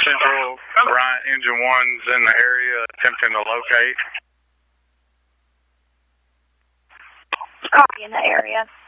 Central Bryant Engine 1's in the area attempting to locate. Copy in the area.